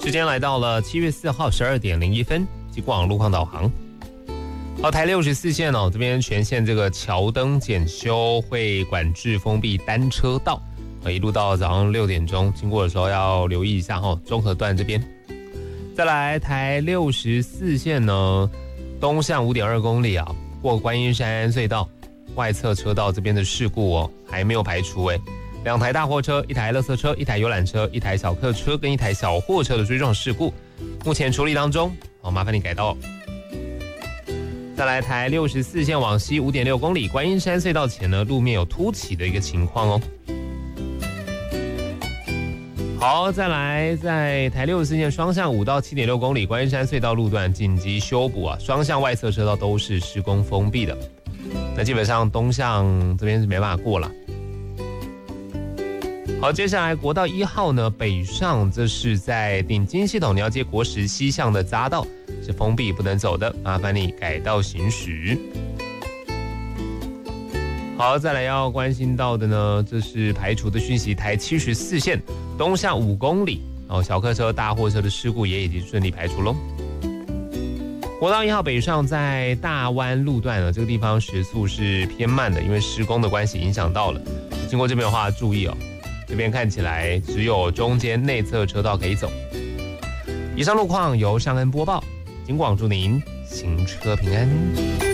时间来到了7月4号12点01分，极广路况导航。好，台64线哦，这边全线这个桥灯检修，会管制封闭单车道，一路到早上6点钟，经过的时候要留意一下哈。中和段这边，再来台64线呢，东向5.2公里啊，过观音山隧道外侧车道这边的事故哦，还没有排除2台大货车、1台垃圾车、1台游览车、1台小客车跟1台小货车的追撞事故，目前处理当中，好，麻烦你改道。再来台64线往西5.6公里，观音山隧道前呢，路面有凸起的一个情况哦。好，再来在台64线双向5到7.6公里，观音山隧道路段紧急修补啊，双向外侧车道都是施工封闭的，那基本上东向这边是没办法过了。好，接下来国道1号呢，北上，这是在顶金系统，你要接国十西向的匝道是封闭不能走的，麻烦你改道行驶。好，再来要关心到的呢，这是排除的讯息，台74线东向5公里，小客车、大货车的事故也已经顺利排除喽。国道1号北上在大湾路段呢，这个地方时速是偏慢的，因为施工的关系影响到了。经过这边的话，注意哦。这边看起来只有中间内侧车道可以走。以上路况由尚恩播报，警广祝您行车平安。